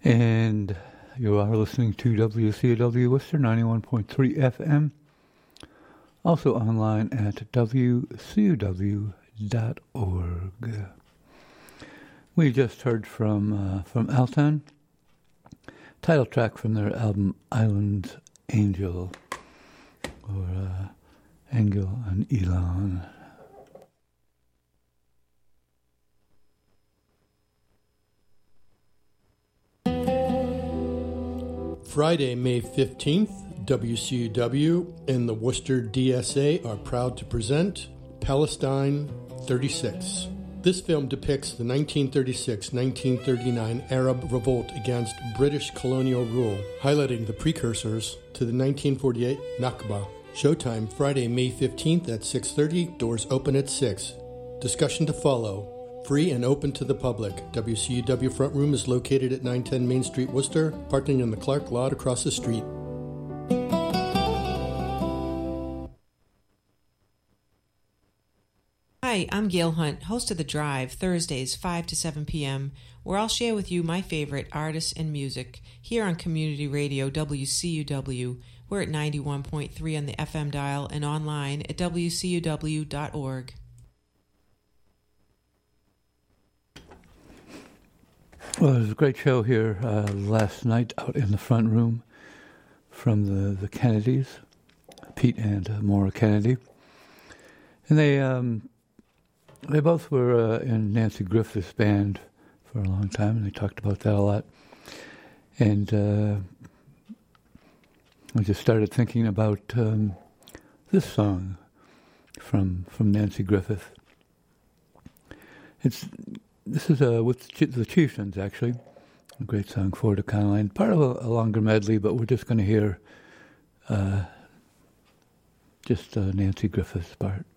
And you are listening to WCW Worcester 91.3 FM. Also online at WCW.org. We just heard from Altan, title track from their album Island's Angel, or Angel and Elon. Friday, May 15th, WCW and the Worcester DSA are proud to present Palestine 36. This film depicts the 1936-1939 Arab revolt against British colonial rule, highlighting the precursors to the 1948 Nakba. Showtime Friday, May 15th at 6:30. Doors open at 6. Discussion to follow. Free and open to the public. WCW Front Room is located at 910 Main Street, Worcester. Parking in the Clark lot across the street. Hi, I'm Gail Hunt, host of The Drive, Thursdays 5 to 7 p.m., where I'll share with you my favorite artists and music here on Community Radio WCUW. We're at 91.3 on the FM dial and online at WCUW.org. Well, there was a great show here last night out in the front room from the Kennedys, Pete and Maura Kennedy. And they both were in Nancy Griffith's band for a long time, and they talked about that a lot. And I just started thinking about this song from Nancy Griffith. This is with the Chieftains, actually. A great song, Florida Conline. Part of a longer medley, but we're just going to hear just Nancy Griffith's part.